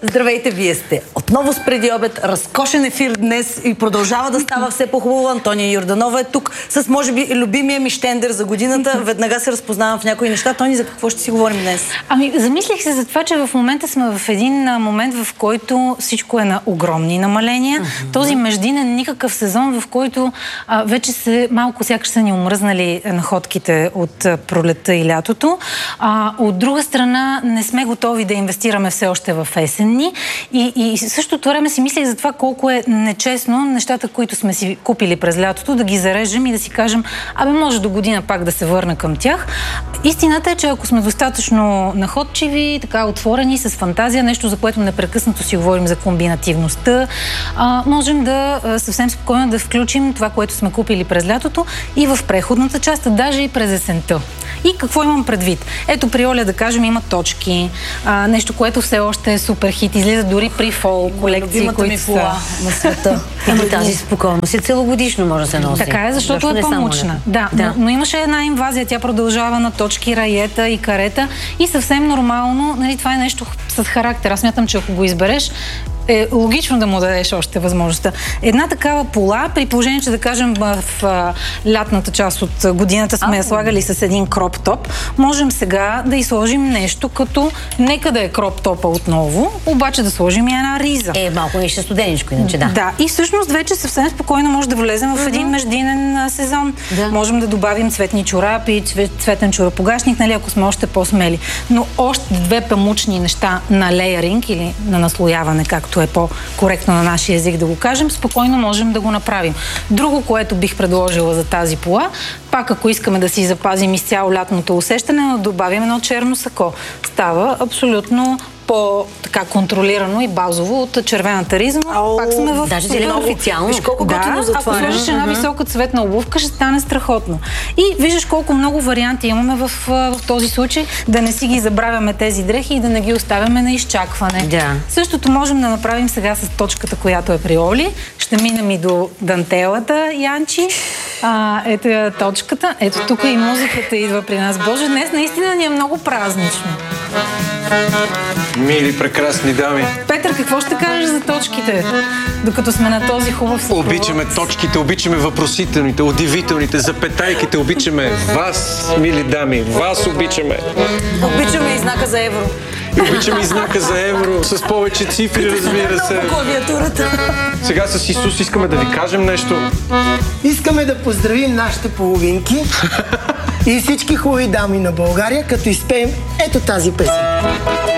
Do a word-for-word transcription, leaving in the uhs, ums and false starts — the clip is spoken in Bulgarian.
Здравейте, вие сте отново с Преди обед. Разкошен ефир днес и продължава да става все по-хубаво. Антония Йорданова е тук с, може би, любимия ми щендер за годината. Веднага се разпознавам в някои неща. Тони, за какво ще си говорим днес? Ами, замислих се за това, че в момента сме в един момент, в който всичко е на огромни намаления. Uh-huh. Този междинен никакъв сезон, в който а, вече се малко сякаш са ни омръзнали находките от а, пролетта и лятото. А, от друга страна, не сме готови да инвестираме все още в есенни. И, и същото време си мислех за това колко е нечестно нещата, които сме си купили през лятото, да ги зарежем и да си кажем, абе може до година пак да се върна към тях. Истината е, че ако сме достатъчно находчиви, така отворени, с фантазия, нещо, за което непрекъснато си говорим за комбинативността, а, можем да а, съвсем спокойно да включим това, което сме купили през лятото и в преходната част, а даже и през есента. И какво имам предвид? Ето при Оля, да кажем, има точки, а, нещо, което все още е супер хит, излиза дори при фол колекции, които са на света. Ама тази спокойно си целогодишно може да се носи. Така е, защото Защо е по-мучна. Да, да. Но, но имаше една инвазия, тя продължава на точки, раета и карета и съвсем нормално, нали, това е нещо с характер. Аз смятам, че ако го избереш, е логично да му дадеш още възможността. Една такава пола, при положение, че да кажем в а, лятната част от годината сме я слагали с един кроп-топ, можем сега да изложим нещо като, нека да е кроп-топа отново, обаче да сложим и една риза. Е, малко нещо студеничко, иначе да. Да, и всъщност вече съвсем спокойно може да влезем в един междинен а, сезон. Да. Можем да добавим цветни чорапи, цвет, цветен чорапогашник, нали, ако сме още по-смели. Но още две памучни неща на лееринг или на наслояване, както е по-коректно на нашия език да го кажем, спокойно можем да го направим. Друго, което бих предложила за тази пола, пак ако искаме да си запазим изцяло лятното усещане, но добавим едно черно сако. Става абсолютно по-така контролирано и базово от червената риза, но Ау, пак сме в... Даже си е официално. Виж колко да, готино затваря. ако сложиш една висока цветна обувка, ще стане страхотно. И виждаш колко много варианти имаме в, в този случай, да не си ги забравяме тези дрехи и да не ги оставяме на изчакване. Да. Същото можем да направим сега с точката, която е при Оли. Ще минем и до дантелата, Янчи. А, ето е точката. Ето тук и музиката идва при нас. Боже, днес наистина ни е много празнично. Мили, прекрасни дами. Петър, какво ще кажеш за точките, докато сме на този хубав съпровод? Обичаме точките, обичаме въпросителните, удивителните, запетайките, обичаме вас, мили дами, вас обичаме. Обичаме и знака за евро. И обичаме и знака за евро, с повече цифри, разбира се. Много клавиатурата. Сега с Исус искаме да ви кажем нещо. Искаме да поздравим нашите половинки и всички хубави дами на България, като изпеем ето тази песен.